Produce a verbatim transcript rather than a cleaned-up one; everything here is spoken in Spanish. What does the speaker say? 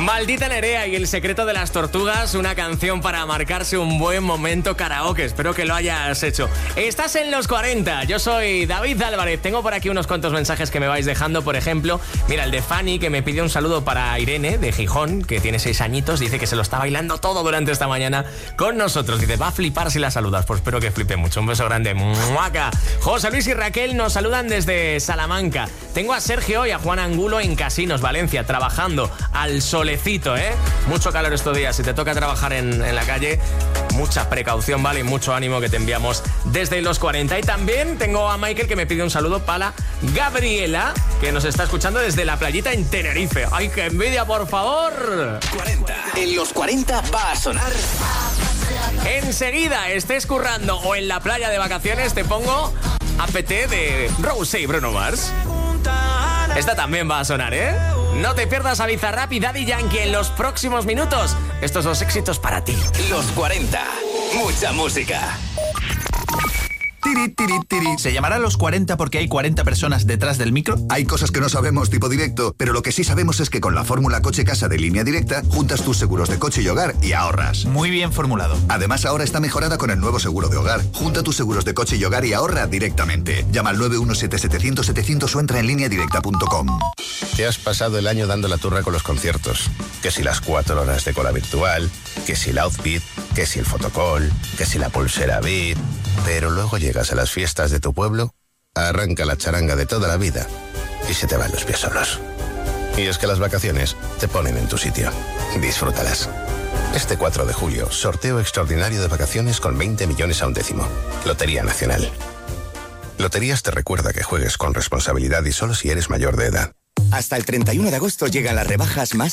Maldita Nerea y El secreto de las tortugas, una canción para marcarse un buen momento karaoke. Espero que lo hayas hecho. Estás en los cuarenta, yo soy David Álvarez. Tengo por aquí unos cuantos mensajes que me vais dejando. Por ejemplo, mira, el de Fanny, que me pide un saludo para Irene, de Gijón, que tiene seis añitos. Dice que se lo está bailando todo durante esta mañana con nosotros. Dice, va a flipar si la saludas. Pues espero que flipe mucho. Un beso grande. ¡Muaca! José Luis y Raquel nos saludan desde Salamanca. Tengo a Sergio y a Juan Angulo en Casinos, Valencia, trabajando al solecito, ¿eh? Mucho calor estos días. Si te toca trabajar en, en la calle, mucha precaución, ¿vale? Y mucho ánimo, que te enviamos desde los cuarenta. Y también tengo a Michael, que me pide un saludo para Gabriela, que nos está escuchando desde la playita en Tenerife. ¡Ay, qué envidia, por favor! cuarenta. En los cuarenta va a sonar... Enseguida, estés currando o en la playa de vacaciones, te pongo A P T de Rosé y Bruno Mars. Esta también va a sonar, ¿eh? No te pierdas a Bizarrap y Daddy Yankee en los próximos minutos. Estos dos éxitos para ti. Los cuarenta. Mucha música. Tiri, tiri, tiri. ¿Se llamará Los cuarenta porque hay cuarenta personas detrás del micro? Hay cosas que no sabemos tipo directo, pero lo que sí sabemos es que con la fórmula coche-casa de Línea Directa juntas tus seguros de coche y hogar y ahorras. Muy bien formulado. Además, ahora está mejorada con el nuevo seguro de hogar. Junta tus seguros de coche y hogar y ahorra directamente. Llama al nueve uno siete siete cero cero siete cero cero o entra en línea directa punto com. Te has pasado el año dando la turra con los conciertos. Que si las cuatro horas de cola virtual, que si el outfit, que si el fotocall, que si la pulsera V I P... Pero luego llegas a las fiestas de tu pueblo, arranca la charanga de toda la vida y se te van los pies solos. Y es que las vacaciones te ponen en tu sitio. Disfrútalas. Este cuatro de julio, sorteo extraordinario de vacaciones con veinte millones a un décimo. Lotería Nacional. Loterías te recuerda que juegues con responsabilidad y solo si eres mayor de edad. Hasta el treinta y uno de agosto llegan las rebajas más